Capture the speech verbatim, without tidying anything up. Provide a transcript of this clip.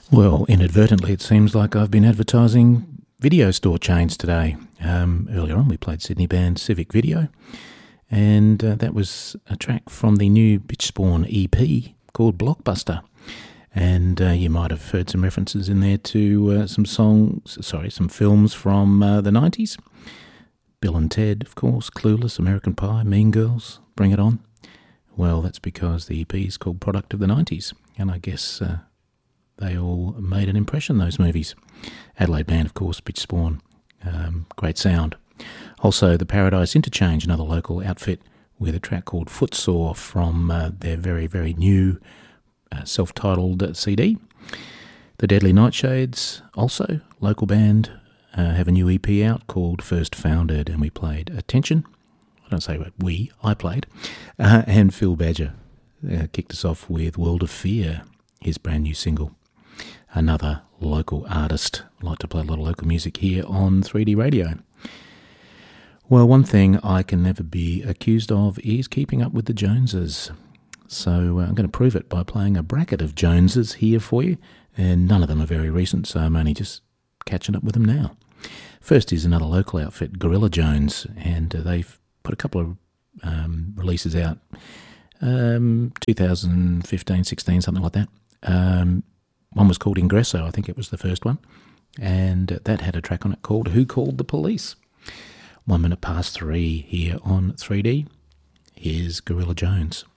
Well, inadvertently, it seems like I've been advertising video store chains today. Um, earlier on, we played Sydney band Civic Video, and uh, that was a track from the new Bitch Spawn E P called Blockbuster. And uh, you might have heard some references in there to uh, some songs, sorry, some films from uh, the nineties. Bill and Ted, of course, Clueless, American Pie, Mean Girls, Bring It On. Well, that's because the E P is called Product of the nineties, and I guess uh, they all made an impression, those movies. Adelaide band, of course, Bitch Spawn, um, great sound. Also, the Paradise Interchange, another local outfit, with a track called Footsore from uh, their very, very new uh, self-titled C D. The Deadly Nightshades, also local band, uh, have a new E P out called First Founded, and we played Attention. I don't say what we, I played. Uh, and Phil Badger uh, kicked us off with World of Fear, his brand new single. Another local artist. I like to play a lot of local music here on three D Radio. Well, one thing I can never be accused of is keeping up with the Joneses. So uh, I'm going to prove it by playing a bracket of Joneses here for you, and none of them are very recent, so I'm only just catching up with them now. First is another local outfit, Gorilla Jones, and uh, they've put a couple of um, releases out, um, two thousand fifteen, sixteen, something like that. Um, one was called Ingresso, I think it was the first one, and uh, that had a track on it called Who Called the Police? One minute past three here on three D. Here's Gorilla Jones.